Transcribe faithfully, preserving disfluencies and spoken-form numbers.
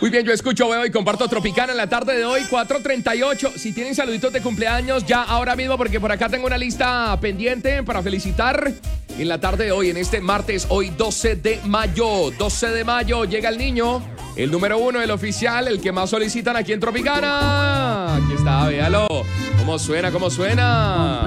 Muy bien, yo escucho, veo y comparto Tropicana en la tarde de hoy, cuatro treinta y ocho. Si tienen saluditos de cumpleaños, ya ahora mismo, porque por acá tengo una lista pendiente para felicitar en la tarde de hoy, en este martes, hoy doce de mayo. doce de mayo llega el niño, el número uno, el oficial, el que más solicitan aquí en Tropicana. Aquí está, véalo. ¿Cómo suena, cómo suena?